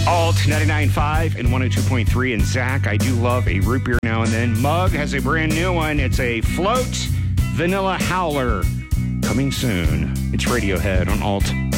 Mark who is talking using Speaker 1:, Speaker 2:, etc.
Speaker 1: Alt 99.5 and 102.3. And Zach, I do love a root beer now and then. Mug has a brand new one. It's a Float Vanilla Howler. Coming soon. It's Radiohead on Alt